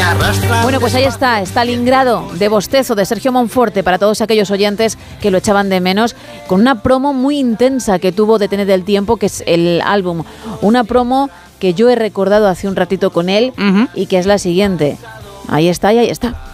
Bueno, pues ahí está Stalingrado de Bostezo, de Sergio Monforte, para todos aquellos oyentes que lo echaban de menos, con una promo muy intensa que tuvo Detener el Tiempo, que es el álbum. Una promo que yo he recordado hace un ratito con él y que es la siguiente. Ahí está y ahí está.